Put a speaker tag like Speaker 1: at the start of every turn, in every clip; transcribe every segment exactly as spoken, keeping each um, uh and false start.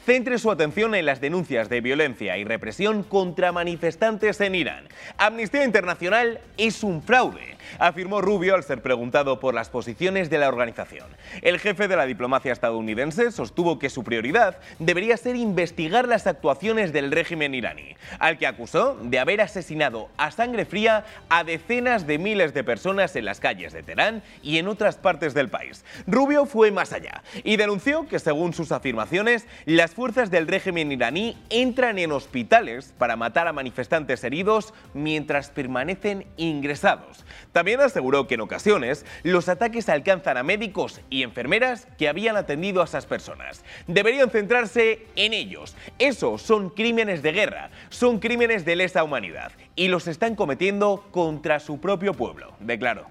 Speaker 1: centre su atención en las denuncias de violencia y represión contra manifestantes en Irán. Amnistía Internacional es un fraude, afirmó Rubio al ser preguntado por las posiciones de la organización. El jefe de la diplomacia estadounidense sostuvo que su prioridad debería ser investigar las actuaciones del régimen iraní, al que acusó de haber asesinado a sangre fría a decenas de miles de personas en las calles de Teherán y en otras partes del país. Rubio fue más allá y denunció que, según sus afirmaciones, las fuerzas del régimen iraní entran en hospitales para matar a manifestantes heridos mientras permanecen ingresados. También aseguró que en ocasiones los ataques alcanzan a médicos y enfermeras que habían atendido a esas personas. Deberían centrarse en ellos. Esos son crímenes de guerra, son crímenes de lesa humanidad y los están cometiendo contra su propio pueblo, declaró.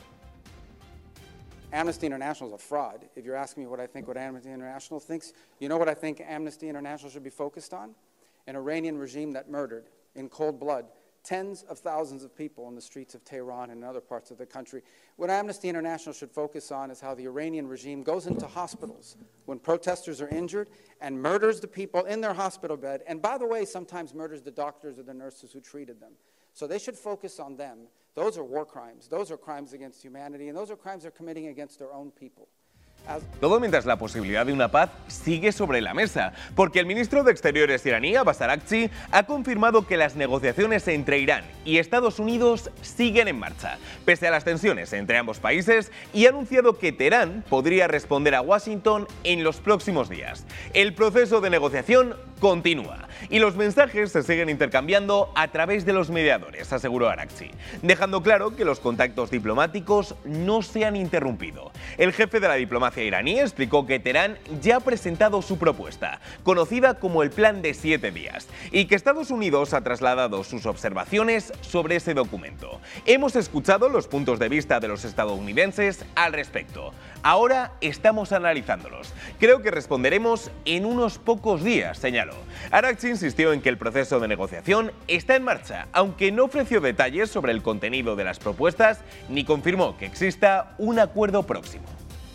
Speaker 2: Amnesty International is a fraud. If you're asking me what I think what Amnesty International thinks, you know what I think Amnesty International should be focused on? An Iranian regime that murdered in cold blood tens of thousands of people in the streets of Tehran and other parts of the country. What Amnesty International should focus on is how the Iranian regime goes into hospitals when protesters are injured and murders the people in their hospital bed, and by the way, sometimes murders the doctors or the nurses who treated them. So they should focus on them. Those are war crimes. Those are crimes against humanity, and those are crimes they're committing against their own people.
Speaker 1: Todo mientras la posibilidad de una paz sigue sobre la mesa, porque el ministro de Exteriores iraní, Abbas Araghchi, ha confirmado que las negociaciones entre Irán y Estados Unidos siguen en marcha, pese a las tensiones entre ambos países, y ha anunciado que Teherán podría responder a Washington en los próximos días. El proceso de negociación continúa y los mensajes se siguen intercambiando a través de los mediadores, aseguró Araghchi, dejando claro que los contactos diplomáticos no se han interrumpido. El jefe de la diplomacia iraní explicó que Teherán ya ha presentado su propuesta, conocida como el Plan de Siete Días, y que Estados Unidos ha trasladado sus observaciones sobre ese documento. Hemos escuchado los puntos de vista de los estadounidenses al respecto. Ahora estamos analizándolos. Creo que responderemos en unos pocos días, señaló. Araghchi insistió en que el proceso de negociación está en marcha, aunque no ofreció detalles sobre el contenido de las propuestas ni confirmó que exista un acuerdo próximo.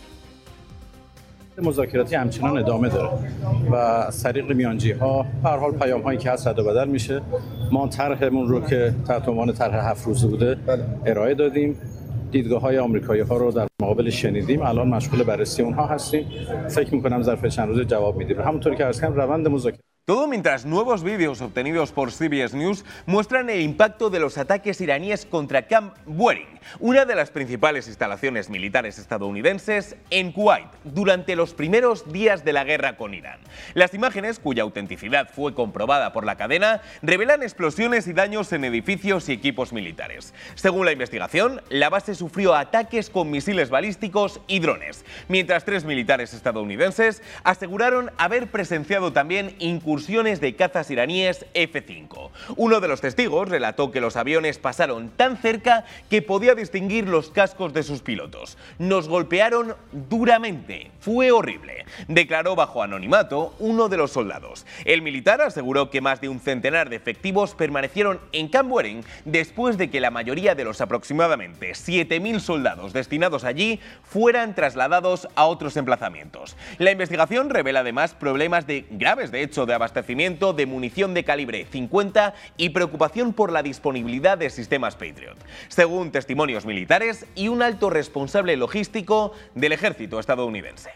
Speaker 3: مذاکراتی همچنان ادامه داره و از طریق میانجی‌ها به هر حال پیام‌هایی که هست رد و بدل میشه. ما طرحمون رو که تحت عنوان طرح هفت روزه بوده ارائه دادیم. دیدگاه‌های آمریکایی‌ها رو در مقابل شنیدیم. الان مشغول بررسی اونها هستیم. فکر می‌کنم ظرف چند روز جواب میدیم. همونطوری که عرض کردم روند مذاکرات
Speaker 1: Todo mientras nuevos vídeos obtenidos por C B S News muestran el impacto de los ataques iraníes contra Camp Buering, una de las principales instalaciones militares estadounidenses en Kuwait, durante los primeros días de la guerra con Irán. Las imágenes, cuya autenticidad fue comprobada por la cadena, revelan explosiones y daños en edificios y equipos militares. Según la investigación, la base sufrió ataques con misiles balísticos y drones, mientras tres militares estadounidenses aseguraron haber presenciado también incursiones de cazas iraníes F cinco. Uno de los testigos relató que los aviones pasaron tan cerca que podía distinguir los cascos de sus pilotos. Nos golpearon duramente, fue horrible, declaró bajo anonimato uno de los soldados. El militar aseguró que más de un centenar de efectivos permanecieron en Camp Buering después de que la mayoría de los aproximadamente siete mil soldados destinados allí fueran trasladados a otros emplazamientos. La investigación revela además problemas de, graves de hecho de abastecimiento abastecimiento de munición de calibre cincuenta y preocupación por la disponibilidad de sistemas Patriot, según testimonios militares y un alto responsable logístico del ejército estadounidense.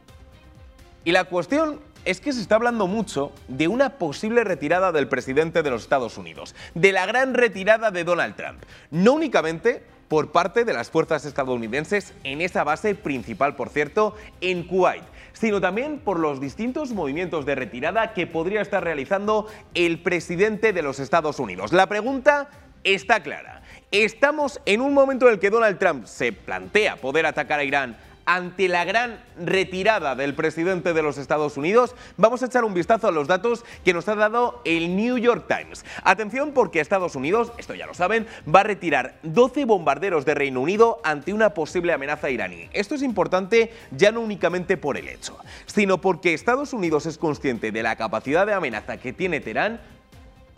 Speaker 1: Y la cuestión es que se está hablando mucho de una posible retirada del presidente de los Estados Unidos, de la gran retirada de Donald Trump, no únicamente por parte de las fuerzas estadounidenses en esa base principal, por cierto, en Kuwait, sino también por los distintos movimientos de retirada que podría estar realizando el presidente de los Estados Unidos. La pregunta está clara. ¿Estamos en un momento en el que Donald Trump se plantea poder atacar a Irán ante la gran retirada del presidente de los Estados Unidos? Vamos a echar un vistazo a los datos que nos ha dado el New York Times. Atención, porque Estados Unidos, esto ya lo saben, va a retirar doce bombarderos de Reino Unido ante una posible amenaza iraní. Esto es importante ya no únicamente por el hecho, sino porque Estados Unidos es consciente de la capacidad de amenaza que tiene Teherán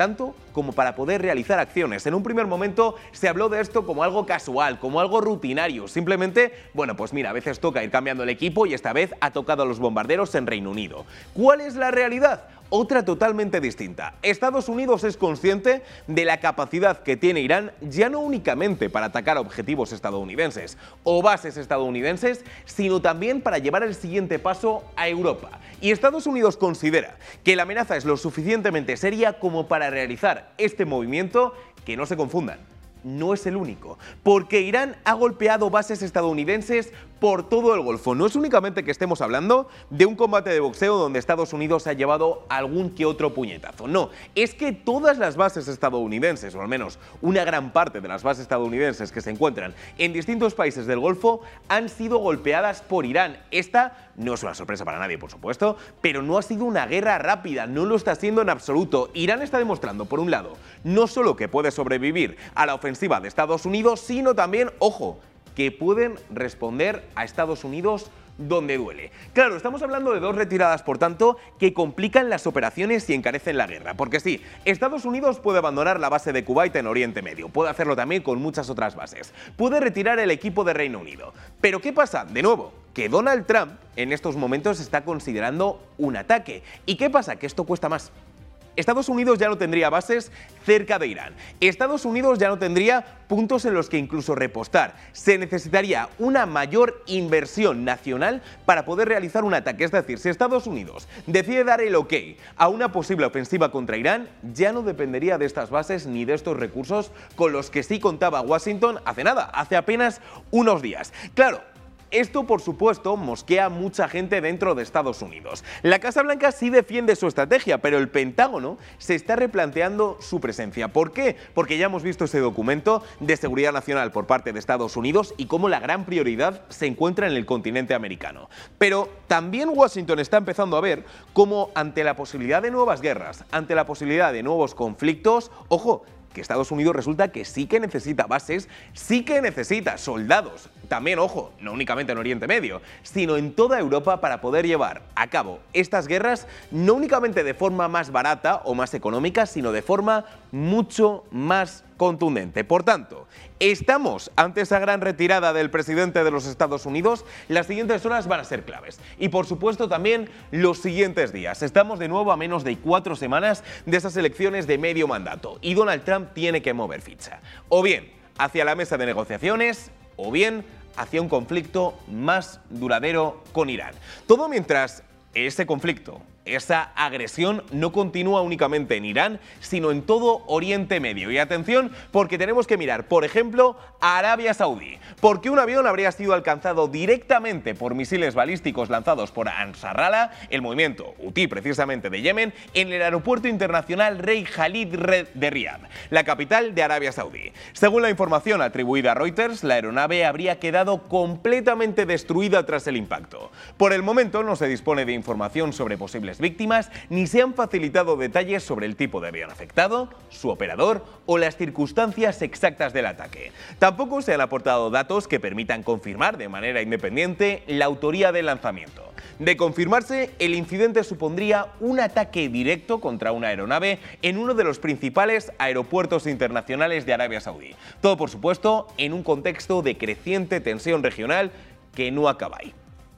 Speaker 1: tanto como para poder realizar acciones. En un primer momento se habló de esto como algo casual, como algo rutinario. Simplemente, bueno, pues mira, a veces toca ir cambiando el equipo y esta vez ha tocado a los bombarderos en Reino Unido. ¿Cuál es la realidad? Otra totalmente distinta. Estados Unidos es consciente de la capacidad que tiene Irán ya no únicamente para atacar objetivos estadounidenses o bases estadounidenses, sino también para llevar el siguiente paso a Europa. Y Estados Unidos considera que la amenaza es lo suficientemente seria como para realizar este movimiento. Que no se confundan, no es el único, porque Irán ha golpeado bases estadounidenses por todo el Golfo. No es únicamente que estemos hablando de un combate de boxeo donde Estados Unidos ha llevado algún que otro puñetazo. No, es que todas las bases estadounidenses, o al menos una gran parte de las bases estadounidenses que se encuentran en distintos países del Golfo, han sido golpeadas por Irán. Esta no es una sorpresa para nadie, por supuesto, pero no ha sido una guerra rápida, no lo está siendo en absoluto. Irán está demostrando, por un lado, no solo que puede sobrevivir a la ofensiva de Estados Unidos, sino también, ojo, que pueden responder a Estados Unidos donde duele. Claro, estamos hablando de dos retiradas, por tanto, que complican las operaciones y encarecen la guerra. Porque sí, Estados Unidos puede abandonar la base de Kuwait en Oriente Medio, puede hacerlo también con muchas otras bases, puede retirar el equipo de Reino Unido. Pero ¿qué pasa? De nuevo, que Donald Trump en estos momentos está considerando un ataque. ¿Y qué pasa? Que esto cuesta más. Estados Unidos ya no tendría bases cerca de Irán. Estados Unidos ya no tendría puntos en los que incluso repostar. Se necesitaría una mayor inversión nacional para poder realizar un ataque. Es decir, si Estados Unidos decide dar el ok a una posible ofensiva contra Irán, ya no dependería de estas bases ni de estos recursos con los que sí contaba Washington hace nada, hace apenas unos días. Claro, esto, por supuesto, mosquea a mucha gente dentro de Estados Unidos. La Casa Blanca sí defiende su estrategia, pero el Pentágono se está replanteando su presencia. ¿Por qué? Porque ya hemos visto ese documento de seguridad nacional por parte de Estados Unidos y cómo la gran prioridad se encuentra en el continente americano. Pero también Washington está empezando a ver cómo ante la posibilidad de nuevas guerras, ante la posibilidad de nuevos conflictos, ojo, que Estados Unidos resulta que sí que necesita bases, sí que necesita soldados, también, ojo, no únicamente en Oriente Medio, sino en toda Europa para poder llevar a cabo estas guerras no únicamente de forma más barata o más económica, sino de forma mucho más contundente. Por tanto, estamos ante esa gran retirada del presidente de los Estados Unidos. Las siguientes horas van a ser claves. Y por supuesto también los siguientes días. Estamos de nuevo a menos de cuatro semanas de esas elecciones de medio mandato. Y Donald Trump tiene que mover ficha. O bien hacia la mesa de negociaciones, o bien hacia un conflicto más duradero con Irán. Todo mientras ese conflicto, esa agresión no continúa únicamente en Irán, sino en todo Oriente Medio. Y atención, porque tenemos que mirar, por ejemplo, a Arabia Saudí, porque un avión habría sido alcanzado directamente por misiles balísticos lanzados por Ansarallah, el movimiento hutí precisamente de Yemen, en el aeropuerto internacional Rey Khalid de Riad, la capital de Arabia Saudí. Según la información atribuida a Reuters, la aeronave habría quedado completamente destruida tras el impacto. Por el momento no se dispone de información sobre posibles víctimas, ni se han facilitado detalles sobre el tipo de avión afectado, su operador o las circunstancias exactas del ataque. Tampoco se han aportado datos que permitan confirmar de manera independiente la autoría del lanzamiento. De confirmarse, el incidente supondría un ataque directo contra una aeronave en uno de los principales aeropuertos internacionales de Arabia Saudí. Todo, por supuesto, en un contexto de creciente tensión regional que no acaba ahí.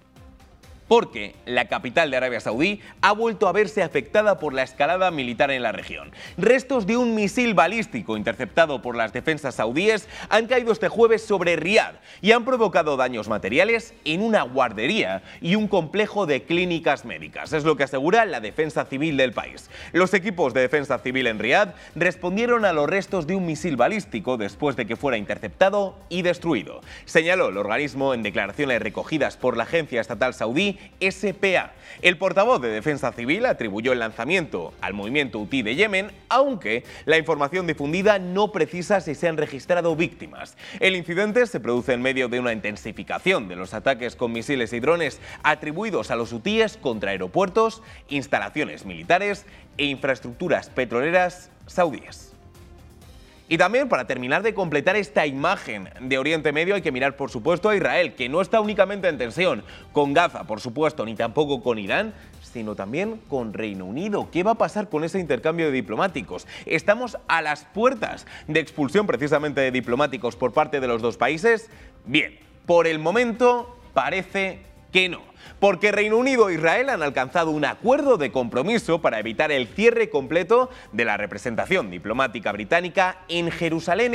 Speaker 1: Porque la capital de Arabia Saudí ha vuelto a verse afectada por la escalada militar en la región. Restos de un misil balístico interceptado por las defensas saudíes han caído este jueves sobre Riad y han provocado daños materiales en una guardería y un complejo de clínicas médicas. Es lo que asegura la defensa civil del país. Los equipos de defensa civil en Riad respondieron a los restos de un misil balístico después de que fuera interceptado y destruido. Señaló el organismo en declaraciones recogidas por la agencia estatal saudí S P A. El portavoz de Defensa Civil atribuyó el lanzamiento al movimiento hutí de Yemen, aunque la información difundida no precisa si se han registrado víctimas. El incidente se produce en medio de una intensificación de los ataques con misiles y drones atribuidos a los hutíes contra aeropuertos, instalaciones militares e infraestructuras petroleras saudíes. Y también, para terminar de completar esta imagen de Oriente Medio, hay que mirar, por supuesto, a Israel, que no está únicamente en tensión con Gaza, por supuesto, ni tampoco con Irán, sino también con Reino Unido. ¿Qué va a pasar con ese intercambio de diplomáticos? ¿Estamos a las puertas de expulsión precisamente de diplomáticos por parte de los dos países? Bien, por el momento parece que no, porque Reino Unido e Israel han alcanzado un acuerdo de compromiso para evitar el cierre completo de la representación diplomática británica en Jerusalén.